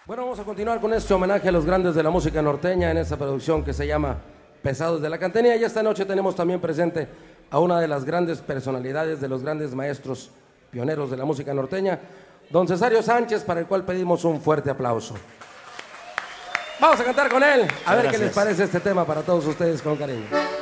Bueno, vamos a continuar con este homenaje a los grandes de la música norteña en esta producción que se llama Pesados de la Cantenía. Y esta noche tenemos también presente a una de las grandes personalidades, de los grandes maestros pioneros de la música norteña, don Cesario Sánchez, para el cual pedimos un fuerte aplauso. Vamos a cantar con él, a ver qué les parece este tema para todos ustedes con cariño.